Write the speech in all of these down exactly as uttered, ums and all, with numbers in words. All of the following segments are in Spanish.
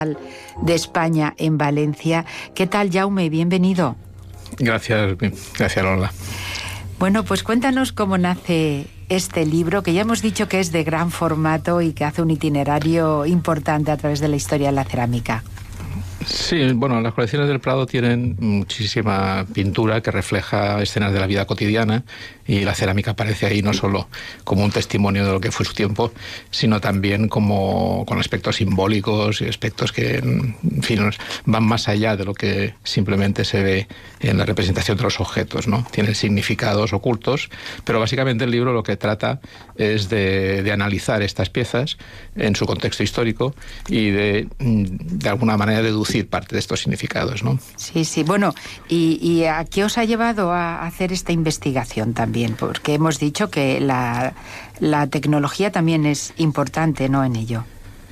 de España en Valencia. ¿Qué tal, Jaume? Bienvenido. Gracias, gracias Lola. Bueno, pues cuéntanos cómo nace este libro, que ya hemos dicho que es de gran formato y que hace un itinerario importante a través de la historia de la cerámica. Sí, bueno, las colecciones del Prado tienen muchísima pintura que refleja escenas de la vida cotidiana, y la cerámica aparece ahí no solo como un testimonio de lo que fue su tiempo, sino también como con aspectos simbólicos y aspectos que, en fin, van más allá de lo que simplemente se ve en la representación de los objetos, ¿no? Tienen significados ocultos, pero básicamente el libro lo que trata es de, de analizar estas piezas en su contexto histórico y de, de alguna manera, deducir parte de estos significados, ¿no? Sí, sí. Bueno, ¿y, y a qué os ha llevado a hacer esta investigación también? Porque hemos dicho que la, la tecnología también es importante, ¿no?, en ello.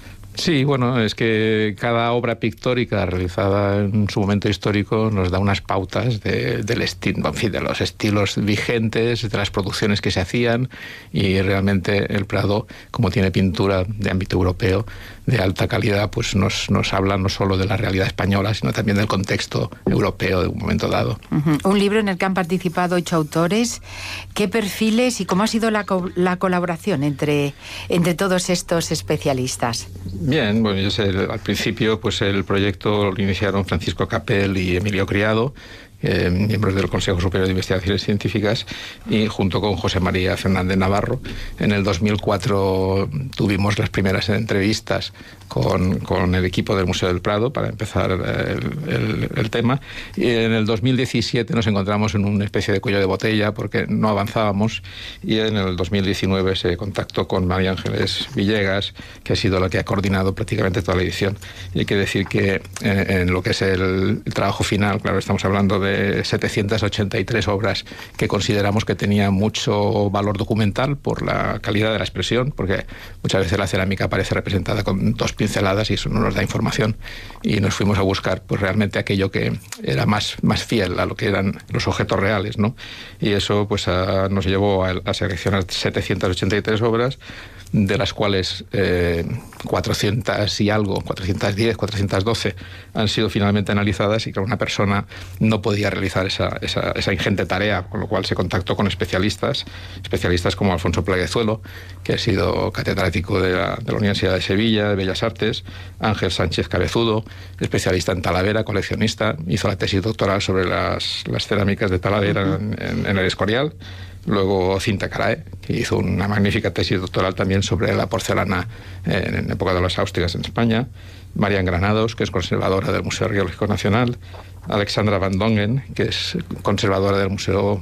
Sí, bueno, es que cada obra pictórica realizada en su momento histórico nos da unas pautas de, del estilo, en fin, de los estilos vigentes, de las producciones que se hacían, y realmente el Prado, como tiene pintura de ámbito europeo de alta calidad, pues nos, nos habla no solo de la realidad española, sino también del contexto europeo de un momento dado. Uh-huh. Un libro en el que han participado ocho autores. ¿Qué perfiles y cómo ha sido la, co- la colaboración entre, entre todos estos especialistas? Bien, bueno, yo sé, al principio pues el proyecto lo iniciaron Francisco Capel y Emilio Criado, Eh, miembros del Consejo Superior de Investigaciones Científicas, y junto con José María Fernández Navarro. En el dos mil cuatro tuvimos las primeras entrevistas con, con el equipo del Museo del Prado para empezar el, el, el tema, y en el dos mil diecisiete nos encontramos en una especie de cuello de botella porque no avanzábamos, y en el dos mil diecinueve se contactó con María Ángeles Villegas, que ha sido la que ha coordinado prácticamente toda la edición. Y hay que decir que eh, en lo que es el, el trabajo final, claro, estamos hablando de de setecientas ochenta y tres obras que consideramos que tenían mucho valor documental por la calidad de la expresión, porque muchas veces la cerámica aparece representada con dos pinceladas y eso no nos da información, y nos fuimos a buscar pues realmente aquello que era más, más fiel a lo que eran los objetos reales, ¿no? Y eso pues a, nos llevó a, a seleccionar setecientas ochenta y tres obras, de las cuales eh, cuatrocientas y algo, cuatrocientas diez, cuatrocientas doce han sido finalmente analizadas, y que una persona no podía realizar esa, esa, esa ingente tarea, con lo cual se contactó con especialistas, especialistas como Alfonso Pleguezuelo, que ha sido catedrático de la, de la Universidad de Sevilla, de Bellas Artes, Ángel Sánchez Cabezudo, especialista en Talavera, coleccionista, hizo la tesis doctoral sobre las, las cerámicas de Talavera en, en, en el Escorial. Luego Cinta Carae, que hizo una magnífica tesis doctoral también sobre la porcelana en época de las Austrias en España. Marian Granados, que es conservadora del Museo Arqueológico Nacional. Alexandra Van Dongen, que es conservadora del Museo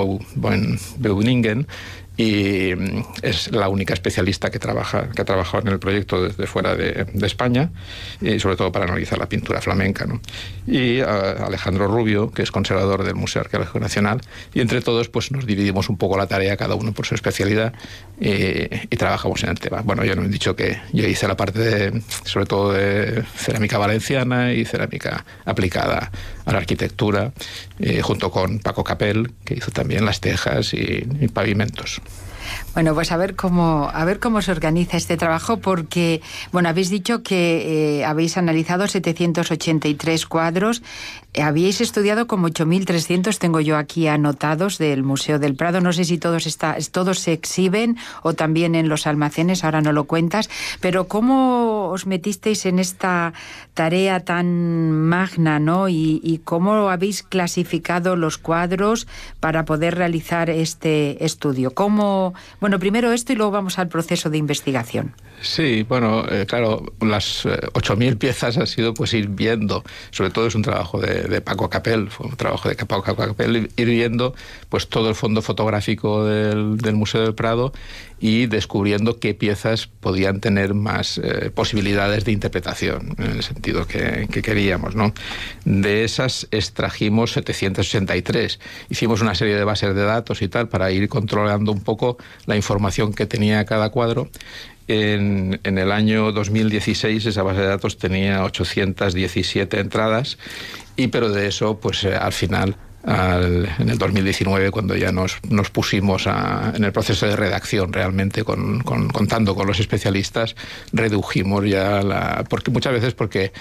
Boehmen-Beuningen, y es la única especialista que trabaja que ha trabajado en el proyecto desde fuera de, de España, y sobre todo para analizar la pintura flamenca, ¿no? Y uh, Alejandro Rubio, que es conservador del Museo Arqueológico Nacional, y entre todos pues nos dividimos un poco la tarea, cada uno por su especialidad, y, y trabajamos en el tema. Bueno, yo no he dicho que yo hice la parte de, sobre todo de cerámica valenciana y cerámica aplicada a la arquitectura, eh, junto con Paco Capel, que hizo también las tejas y, y pavimentos. Bueno, pues a ver cómo a ver cómo se organiza este trabajo, porque, bueno, habéis dicho que eh, habéis analizado setecientos ochenta y tres cuadros, eh, habíais estudiado como ocho mil trescientos, tengo yo aquí anotados, del Museo del Prado. No sé si todos está, todos se exhiben o también en los almacenes, ahora no lo cuentas, pero ¿cómo os metisteis en esta tarea tan magna, ¿no? Y, y cómo habéis clasificado los cuadros para poder realizar este estudio. ¿Cómo...? Bueno, primero esto y luego vamos al proceso de investigación. Sí, bueno, eh, claro, las eh, ocho mil piezas ha sido pues ir viendo, sobre todo es un trabajo de, de Paco Capel, fue un trabajo de Paco Capel, ir viendo pues todo el fondo fotográfico del, del Museo del Prado y descubriendo qué piezas podían tener más eh, posibilidades de interpretación, en el sentido que, que queríamos, ¿no? De esas extrajimos setecientas ochenta y tres, hicimos una serie de bases de datos y tal para ir controlando un poco la información que tenía cada cuadro. En, en el año dos mil dieciséis esa base de datos tenía ochocientas diecisiete entradas, y pero de eso pues eh, al final al, en el dos mil diecinueve, cuando ya nos, nos pusimos a, en el proceso de redacción realmente, con, con, contando con los especialistas, redujimos ya la... porque muchas veces porque